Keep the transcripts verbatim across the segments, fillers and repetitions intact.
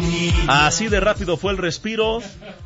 Así de rápido fue el respiro.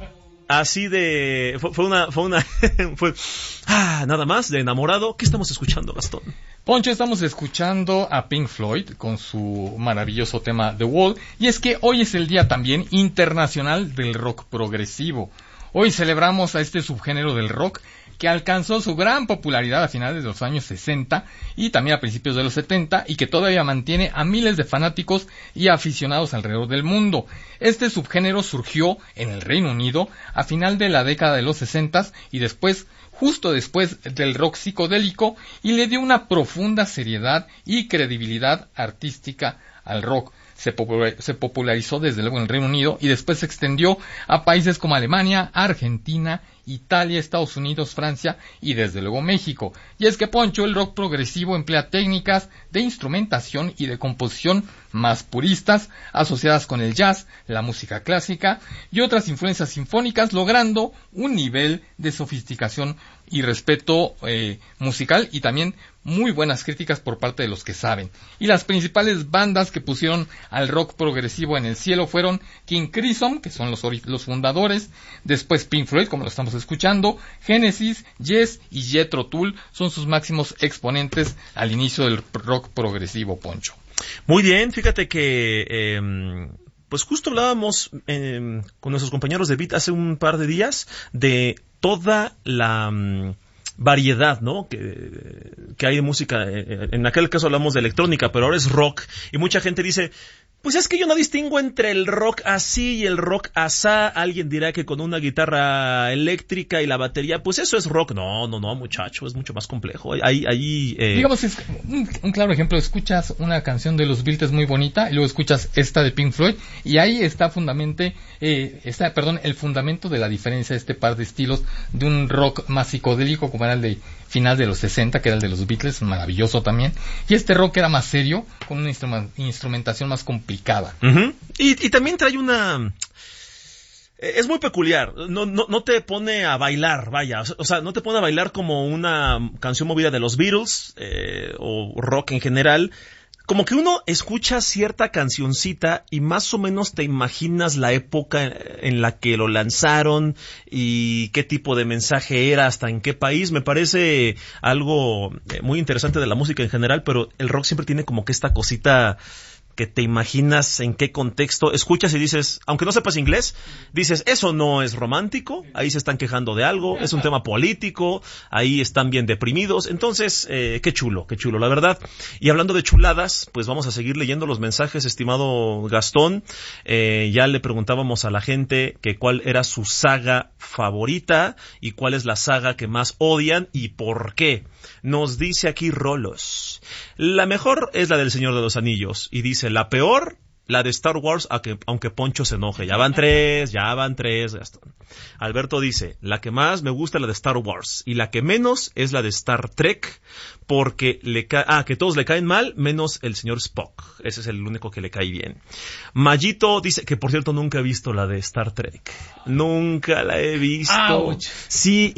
Así de... Fue, fue una... Fue una fue, ah, nada más de enamorado. ¿Qué estamos escuchando, Gastón? Poncho, estamos escuchando a Pink Floyd con su maravilloso tema The Wall. Y es que hoy es el día también internacional del rock progresivo. Hoy celebramos a este subgénero del rock que alcanzó su gran popularidad a finales de los años sesenta y también a principios de los setenta y que todavía mantiene a miles de fanáticos y aficionados alrededor del mundo. Este subgénero surgió en el Reino Unido a final de la década de los sesenta y después, justo después del rock psicodélico, y le dio una profunda seriedad y credibilidad artística al rock. Se popularizó desde luego en el Reino Unido y después se extendió a países como Alemania, Argentina, Italia, Estados Unidos, Francia y desde luego México. Y es que, Poncho, el rock progresivo emplea técnicas de instrumentación y de composición más puristas, asociadas con el jazz, la música clásica y otras influencias sinfónicas, logrando un nivel de sofisticación y respeto eh, musical y también muy buenas críticas por parte de los que saben. Y las principales bandas que pusieron al rock progresivo en el cielo fueron King Crimson, que son los, los fundadores, después Pink Floyd, como lo estamos escuchando, Genesis, Yes y Jethro Tull son sus máximos exponentes al inicio del rock progresivo, Poncho. Muy bien, fíjate que eh, pues justo hablábamos eh, con nuestros compañeros de Beat hace un par de días de toda la um, variedad, ¿no? Que, que hay de música. En aquel caso hablamos de electrónica, pero ahora es rock. Y mucha gente dice, pues es que yo no distingo entre el rock así y el rock asá. Alguien dirá que con una guitarra eléctrica y la batería, pues eso es rock. No, no, no, muchacho, es mucho más complejo. Ahí, ahí, eh... Digamos, es un, un claro ejemplo, escuchas una canción de los Beatles muy bonita y luego escuchas esta de Pink Floyd y ahí está fundamente, eh, está, perdón, el fundamento de la diferencia de este par de estilos de un rock más psicodélico como era el de final de los sesenta, que era el de los Beatles, maravilloso también, y este rock era más serio, con una instrument- instrumentación más complicada. Uh-huh. Y, y también trae una... Es muy peculiar, no, no, no te pone a bailar, vaya, o sea, no te pone a bailar como una canción movida de los Beatles, eh, o rock en general. Como que uno escucha cierta cancioncita y más o menos te imaginas la época en la que lo lanzaron y qué tipo de mensaje era, hasta en qué país. Me parece algo muy interesante de la música en general, pero el rock siempre tiene como que esta cosita que te imaginas en qué contexto, escuchas y dices, aunque no sepas inglés, dices, eso no es romántico, ahí se están quejando de algo, es un tema político, ahí están bien deprimidos, entonces, eh, qué chulo, qué chulo, la verdad. Y hablando de chuladas, pues vamos a seguir leyendo los mensajes, estimado Gastón. Eh, ya le preguntábamos a la gente que cuál era su saga favorita y cuál es la saga que más odian y por qué. Nos dice aquí Rolos, la mejor es la del Señor de los Anillos, y dice, la peor, la de Star Wars, aunque, aunque Poncho se enoje. Ya van tres, ya van tres, Gastón. Alberto dice, la que más me gusta es la de Star Wars, y la que menos es la de Star Trek, porque le ca- ah, que todos le caen mal, menos el señor Spock. Ese es el único que le cae bien. Mayito dice que, por cierto, nunca he visto la de Star Trek. Nunca la he visto. Ouch. Sí,